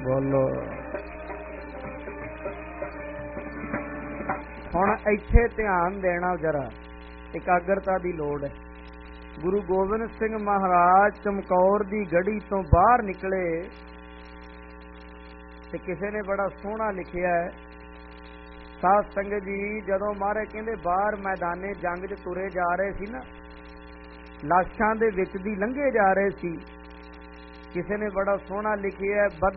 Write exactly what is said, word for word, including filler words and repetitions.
ਬੋਲੋ। ਹੁਣ ਇੱਥੇ ਧਿਆਨ ਦੇਣਾ ਜਰਾ, ਇਕਾਗਰਤਾ ਦੀ ਲੋੜ ਹੈ। ਗੁਰੂ ਗੋਬਿੰਦ ਸਿੰਘ ਮਹਾਰਾਜ ਚਮਕੌਰ ਦੀ ਗੜੀ ਤੋਂ ਬਾਹਰ ਨਿਕਲੇ ਤੇ ਕਿਸੇ ਨੇ ਬੜਾ ਸੋਹਣਾ ਲਿਖਿਆ ਹੈ, ਸਾਧ ਸੰਗਤ ਜੀ, ਜਦੋਂ ਮਹਾਰਾਜ ਕਹਿੰਦੇ ਬਾਹਰ ਮੈਦਾਨੇ ਜੰਗ 'ਚ ਤੁਰੇ ਜਾ ਰਹੇ ਸੀ ਨਾ, ਲਾਸ਼ਾਂ ਦੇ ਵਿੱਚ ਦੀ ਲੰਘੇ ਜਾ ਰਹੇ ਸੀ, ਕਿਸੇ ਨੇ ਬੜਾ ਸੋਹਣਾ ਲਿਖਿਆ,